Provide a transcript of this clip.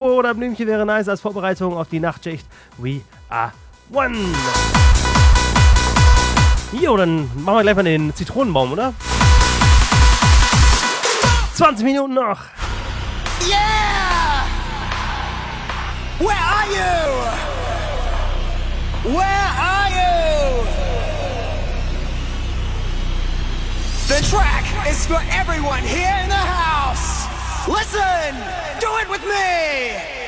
oder Blümchen wäre nice als Vorbereitung auf die Nachtschicht. We are one. Jo, dann machen wir gleich mal den Zitronenbaum, oder? 20 Minuten noch. Yeah! Where are you? Where are you? The track is for everyone here in the house. Listen, do it with me.